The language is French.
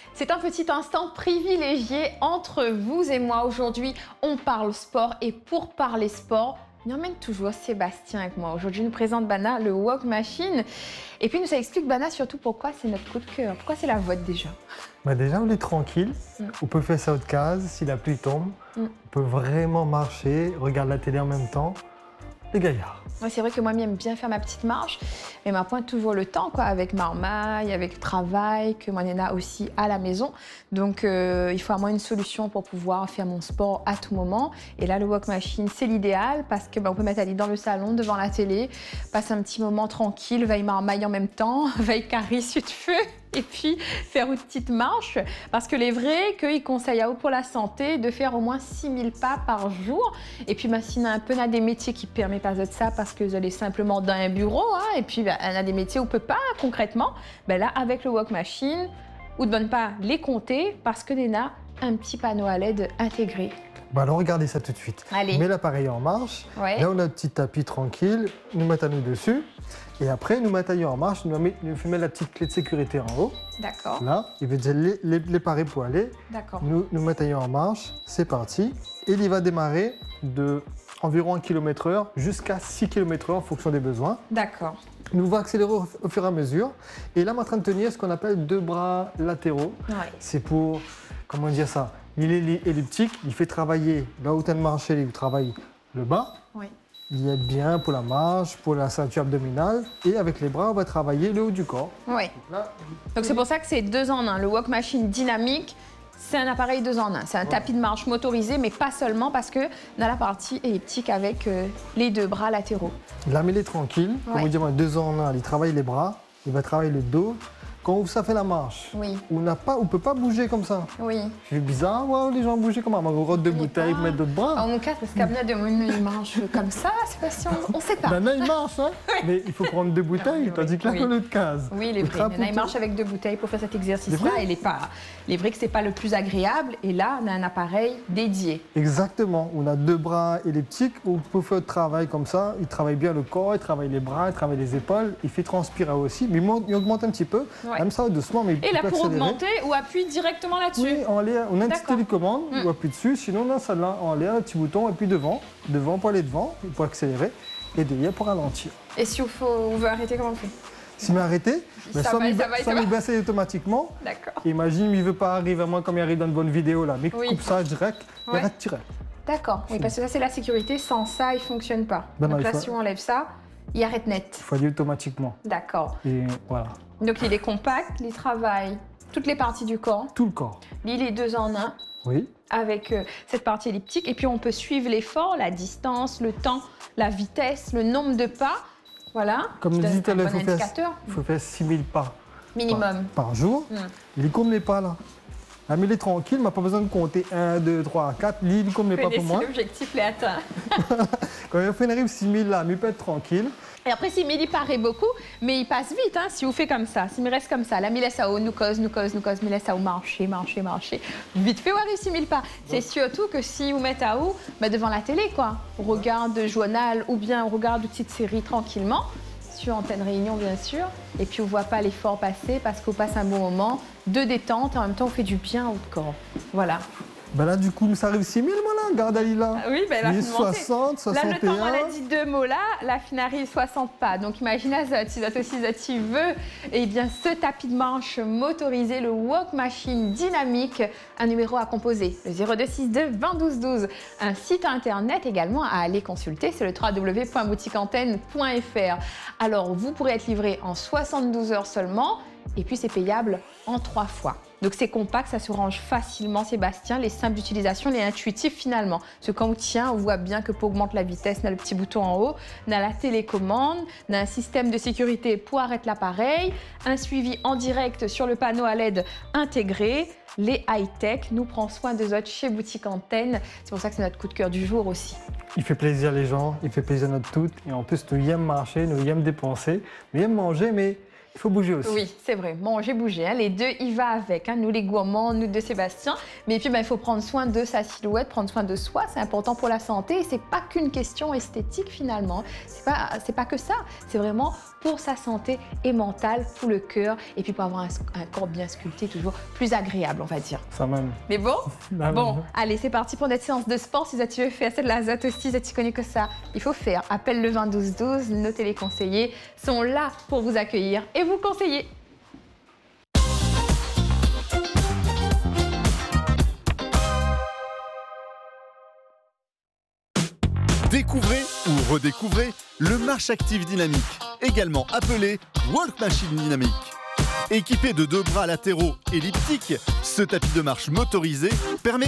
C'est un petit instant privilégié entre vous et moi. Aujourd'hui, on parle sport et pour parler sport, il emmène toujours Sébastien avec moi. Aujourd'hui, il nous présente Bana, le Walk Machine. Et puis, nous explique Bana surtout pourquoi c'est notre coup de cœur. Pourquoi c'est la vôtre déjà? Déjà, on est tranquille. On peut faire ça haute case si la pluie tombe. On peut vraiment marcher, regarder la télé en même temps. Les gaillards. Ouais, c'est vrai que moi, j'aime bien faire ma petite marche, mais ma pointe toujours le temps, quoi, avec Marmaille, avec le travail, que moi, Néna aussi à la maison. Donc, il faut à moi une solution pour pouvoir faire mon sport à tout moment. Et là, le Walk Machine, c'est l'idéal parce que on peut mettre Ali dans le salon, devant la télé, passer un petit moment tranquille, veille Marmaille en même temps, veille Carrie sur de feu. Et puis faire une petite marche, parce que les vrais qu'ils conseillent à vous pour la santé de faire au moins 6000 pas par jour. Et puis sinon un peu, on a des métiers qui permettent pas de ça parce que vous allez simplement dans un bureau, hein, et puis on a des métiers où on peut pas concrètement. Là, avec le Walk Machine, on ne donne pas les compter parce que Néna a un petit panneau à LED intégré. Alors regardez ça tout de suite. Allez. On met l'appareil en marche. Ouais. Là, on a un petit tapis tranquille. Nous mettons nous dessus. Et après, nous mettons en marche. Nous mettons la petite clé de sécurité en haut. D'accord. Là, il veut déjà les parer pour aller. D'accord. Nous mettons en marche. C'est parti. Et il va démarrer de environ 1 km/h jusqu'à 6 km/h en fonction des besoins. D'accord. Nous va accélérer au fur et à mesure. Et là, on est en train de tenir ce qu'on appelle 2 bras latéraux. Ouais. C'est pour, comment dire ça? Il est elliptique, il fait travailler, là où tu as marché, il travaille le bas. Oui. Il aide bien pour la marche, pour la ceinture abdominale. Et avec les bras, on va travailler le haut du corps. Oui. Donc c'est pour ça que c'est 2 en 1. Le Walk Machine dynamique, c'est un appareil 2 en 1. C'est un tapis de marche motorisé, mais pas seulement parce que on a la partie elliptique avec les 2 bras latéraux. Là, mais il est tranquille. Comme vous dites, 2 en 1, il travaille les bras, il va travailler le dos. Quand ça fait la marche, Oui. on ne peut pas bouger comme ça. Oui. C'est bizarre, ouais, les gens bouger comme ça. On rote de bouteilles, mettre d'autres bras. En mon cas, parce qu'Abna de Moune, il marche comme ça, c'est pas si on ne sait pas. Nana, il marche, hein. Mais il faut prendre 2 bouteilles, tandis que là, on a de case. Oui, il est vrai. Nana, il marche avec 2 bouteilles pour faire cet exercice-là. Il est vrai que c'est pas le plus agréable. Et là, on a un appareil dédié. Exactement. On a 2 bras elliptiques où on peut faire le travail comme ça. Il travaille bien le corps, il travaille les bras, il travaille les épaules. Il fait transpirer aussi, mais il augmente un petit peu. Ouais. Même ça, doucement, mais et là, pour accélérer. augmenter, ou appuie directement là-dessus? Oui, on a une petite télécommande, on appuie dessus. Sinon, on a celle-là en l'air, un petit bouton, et puis devant pour aller devant, pour accélérer, et derrière pour ralentir. Et si on veut arrêter, comment on fait? Si on arrêter, soit il baisse automatiquement. D'accord. Imagine, il ne veut pas arriver à moi comme il arrive dans une bonne vidéo là, mais coupe ça direct, il arrête direct. D'accord, oui, parce que ça c'est la sécurité, sans ça il ne fonctionne pas. Donc là, si on enlève ça, il arrête net. Il faut aller automatiquement. D'accord. Et voilà. Donc il est compact, il travaille toutes les parties du corps. Tout le corps. Il est 2 en 1. Oui. Avec cette partie elliptique. Et puis on peut suivre l'effort, la distance, le temps, la vitesse, le nombre de pas. Voilà. Comme je disais tout à l'heure, il faut faire 6000 pas. Minimum. Par jour. Il compte les pas là. Ah, mais il est tranquille, il n'a pas besoin de compter 1, 2, 3, 4. Il ne compte les pas pour moi. L'objectif est atteint. Quand il arrive 6000 là, il peut être tranquille. Et après, si il paraît beaucoup, mais il passe vite, hein, si vous faites comme ça. Si il reste comme ça, là, il laisse à haut, nous cause, il laisse à haut, marcher. Vite fait, ouais, 6000 pas. C'est surtout que si vous mettez à haut, devant la télé, quoi. On regarde le journal ou bien on regarde une petite série tranquillement, sur Antenne Réunion, bien sûr. Et puis, on ne voit pas l'effort passer parce qu'on passe un bon moment de détente et en même temps, on fait du bien au corps. Voilà. Là, du coup, ça arrive 6000, moi, là, garde Ali, là. Oui, la fin 60, 61. Là, le temps, on a dit 2 mots, là, la fin arrive 60 pas. Donc, imaginez, si tu veux, eh bien, ce tapis de marche motorisé, le Walk Machine dynamique, un numéro à composer, le 0262 20 12 12. Un site internet également à aller consulter, c'est le www.boutiqueantenne.fr. Alors, vous pourrez être livré en 72 heures seulement. Et puis, c'est payable en 3 fois. Donc, c'est compact, ça se range facilement, Sébastien. Les simples d'utilisation, les intuitifs finalement. Parce que quand on tient, on voit bien que pour augmenter la vitesse, on a le petit bouton en haut, on a la télécommande, on a un système de sécurité pour arrêter l'appareil, un suivi en direct sur le panneau à LED intégré. Les high-tech nous prend soin des autres chez Boutique Antenne. C'est pour ça que c'est notre coup de cœur du jour aussi. Il fait plaisir les gens, il fait plaisir à notre toutes. Et en plus, nous aimons marcher, nous aimons dépenser, nous aimons manger, mais Il faut bouger aussi. Oui, c'est vrai. Bon, j'ai bougé. Hein. Les deux, il va avec. Hein. Nous, les gourmands, nous de Sébastien. Mais puis, il faut prendre soin de sa silhouette, prendre soin de soi. C'est important pour la santé. Et c'est pas qu'une question esthétique, finalement. C'est pas que ça. C'est vraiment pour sa santé et mentale, pour le cœur. Et puis, pour avoir un corps bien sculpté, toujours plus agréable, on va dire. Ça même. Mais bon, Ah, bon, même. allez, c'est parti pour notre séance de sport. Si tu veux faire, c'est de la ZAT aussi, si tu connais que ça, il faut faire. Appelle le 20 12 12. Nos téléconseillers sont là pour vous accueillir et vous conseiller. Découvrez ou redécouvrez le Marche Active Dynamique, également appelé Walk Machine Dynamique. Équipé de 2 bras latéraux elliptiques, ce tapis de marche motorisé permet